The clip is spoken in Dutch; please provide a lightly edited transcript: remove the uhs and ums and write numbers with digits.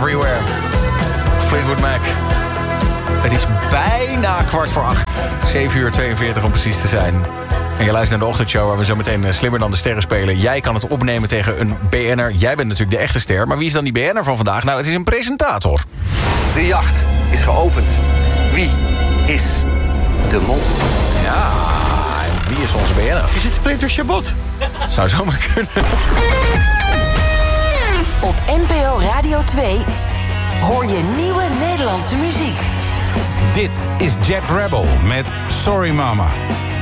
Everywhere. Fleetwood Mac. Het is bijna 7:15, 7:42 om precies te zijn. En je luistert naar de ochtendshow waar we zo meteen Slimmer dan de Sterren spelen. Jij kan het opnemen tegen een BN'er. Jij bent natuurlijk de echte ster. Maar wie is dan die BN'er van vandaag? Nou, het is een presentator. De jacht is geopend. Wie is de mol? Ja, en wie is onze BN'er? Is het Splinter Chabot? Zou zomaar kunnen. Op NPO Radio 2 hoor je nieuwe Nederlandse muziek. Dit is Jet Rebel met Sorry Mama.